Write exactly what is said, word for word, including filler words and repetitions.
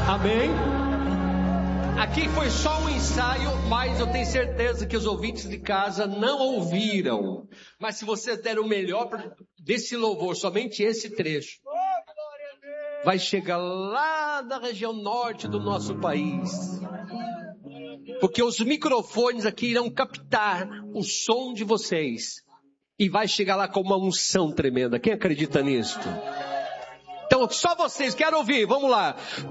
Amém? Aqui foi só um ensaio, mas eu tenho certeza que os ouvintes de casa não ouviram. Mas se vocês deram o melhor desse louvor, somente esse trecho, vai chegar lá da região norte do nosso país. Porque os microfones aqui irão captar o som de vocês. E vai chegar lá com uma unção tremenda. Quem acredita nisto? Então, só vocês, quero ouvir, vamos lá.